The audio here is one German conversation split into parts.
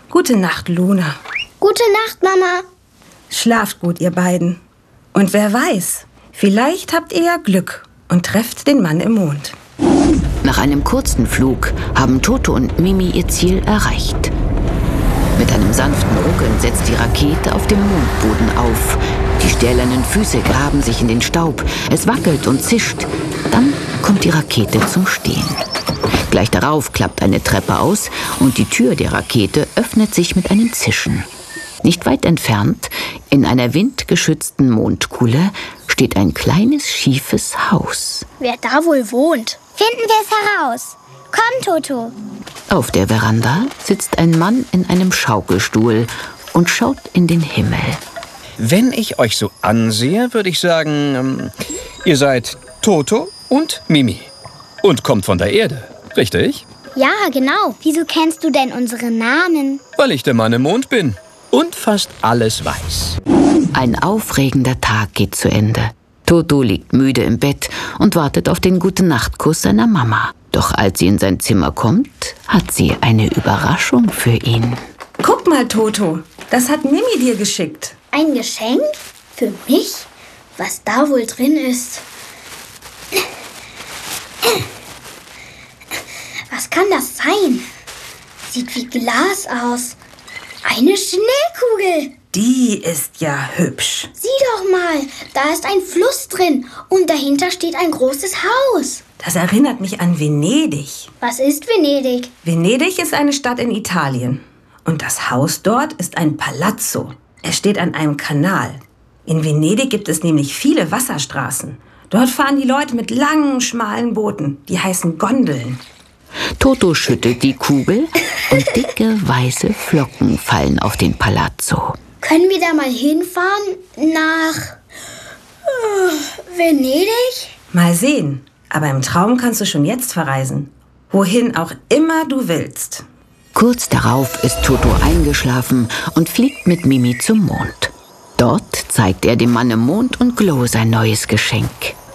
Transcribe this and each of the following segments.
Gute Nacht, Luna. Gute Nacht, Mama. Schlaft gut, ihr beiden. Und wer weiß, vielleicht habt ihr ja Glück und trefft den Mann im Mond. Nach einem kurzen Flug haben Toto und Mimi ihr Ziel erreicht. Mit einem sanften Ruckeln setzt die Rakete auf dem Mondboden auf. Die stählernen Füße graben sich in den Staub. Es wackelt und zischt. Dann kommt die Rakete zum Stehen. Gleich darauf klappt eine Treppe aus und die Tür der Rakete öffnet sich mit einem Zischen. Nicht weit entfernt, in einer windgeschützten Mondkuhle, steht ein kleines, schiefes Haus. Wer da wohl wohnt? Finden wir es heraus. Komm, Toto. Auf der Veranda sitzt ein Mann in einem Schaukelstuhl und schaut in den Himmel. Wenn ich euch so ansehe, würde ich sagen, ihr seid Toto und Mimi. Und kommt von der Erde, richtig? Ja, genau. Wieso kennst du denn unsere Namen? Weil ich der Mann im Mond bin und fast alles weiß. Ein aufregender Tag geht zu Ende. Toto liegt müde im Bett und wartet auf den Gute-Nacht-Kuss seiner Mama. Doch als sie in sein Zimmer kommt, hat sie eine Überraschung für ihn. Guck mal, Toto, das hat Mimi dir geschickt. Ein Geschenk? Für mich? Was da wohl drin ist? Was kann das sein? Sieht wie Glas aus. Eine Schneekugel. Die ist ja hübsch. Sieh doch mal, da ist ein Fluss drin und dahinter steht ein großes Haus. Das erinnert mich an Venedig. Was ist Venedig? Venedig ist eine Stadt in Italien. Und das Haus dort ist ein Palazzo. Es steht an einem Kanal. In Venedig gibt es nämlich viele Wasserstraßen. Dort fahren die Leute mit langen, schmalen Booten. Die heißen Gondeln. Toto schüttelt die Kugel und dicke, weiße Flocken fallen auf den Palazzo. Können wir da mal hinfahren? Nach Venedig? Mal sehen. Aber im Traum kannst du schon jetzt verreisen. Wohin auch immer du willst. Kurz darauf ist Toto eingeschlafen und fliegt mit Mimi zum Mond. Dort zeigt er dem Mann im Mond und Glow sein neues Geschenk.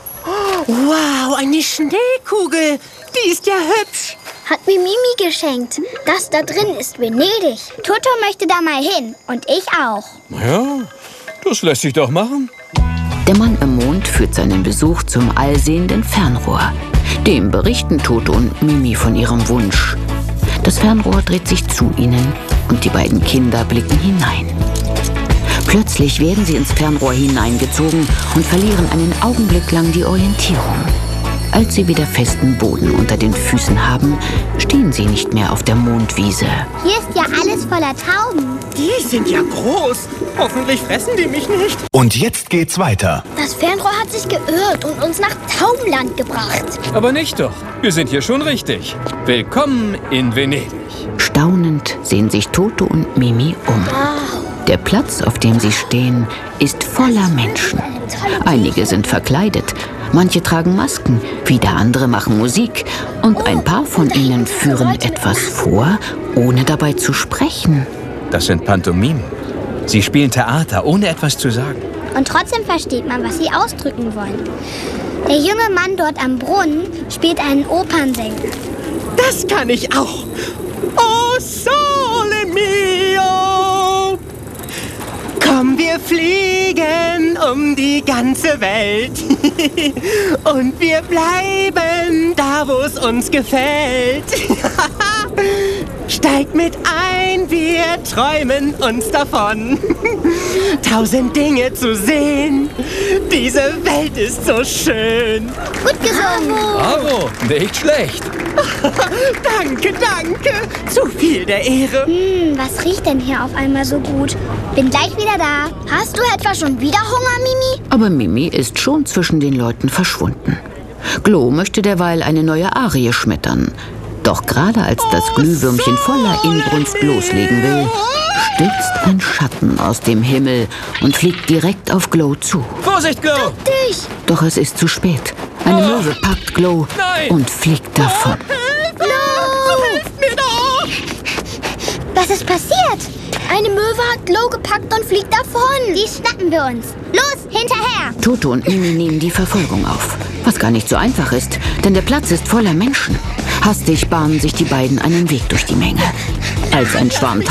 Wow, eine Schneekugel. Die ist ja hübsch. Hat mir Mimi geschenkt. Das da drin ist Venedig. Toto möchte da mal hin. Und ich auch. Ja, das lässt sich doch machen. Der Mann im Mond führt seinen Besuch zum allsehenden Fernrohr. Dem berichten Toto und Mimi von ihrem Wunsch. Das Fernrohr dreht sich zu ihnen und die beiden Kinder blicken hinein. Plötzlich werden sie ins Fernrohr hineingezogen und verlieren einen Augenblick lang die Orientierung. Als sie wieder festen Boden unter den Füßen haben, stehen sie nicht mehr auf der Mondwiese. Hier ist ja alles voller Tauben. Die sind ja groß. Hoffentlich fressen die mich nicht. Und jetzt geht's weiter. Das Fernrohr hat sich geirrt und uns nach Taubenland gebracht. Aber nicht doch. Wir sind hier schon richtig. Willkommen in Venedig. Staunend sehen sich Toto und Mimi um. Der Platz, auf dem sie stehen, ist voller Menschen. Einige sind verkleidet, manche tragen Masken, wieder andere machen Musik und ein paar von ihnen führen etwas vor, ohne dabei zu sprechen. Das sind Pantomimen. Sie spielen Theater, ohne etwas zu sagen. Und trotzdem versteht man, was sie ausdrücken wollen. Der junge Mann dort am Brunnen spielt einen Opernsänger. Das kann ich auch. Oh, sole mio. Komm, wir fliegen um die ganze Welt. Und wir bleiben da, wo es uns gefällt. Steig mit ein, wir träumen uns davon. 1000 Dinge zu sehen. Diese Welt ist so schön. Gut gesungen. Bravo, nicht schlecht. Danke, danke. Zu viel der Ehre. Was riecht denn hier auf einmal so gut? Bin gleich wieder da. Hast du etwa schon wieder Hunger, Mimi? Aber Mimi ist schon zwischen den Leuten verschwunden. Glow möchte derweil eine neue Arie schmettern. Doch gerade als das Glühwürmchen voller Inbrunst loslegen will, stürzt ein Schatten aus dem Himmel und fliegt direkt auf Glow zu. Vorsicht, Glow! Dich! Doch es ist zu spät. Eine Möwe packt Glow und fliegt davon. Hilf mir doch! Was ist passiert? Eine Möwe hat Glow gepackt und fliegt davon. Die schnappen wir uns. Los, hinterher! Toto und Mimi nehmen die Verfolgung auf. Was gar nicht so einfach ist, denn der Platz ist voller Menschen. Hastig bahnen sich die beiden einen Weg durch die Menge. Als ein Schwarm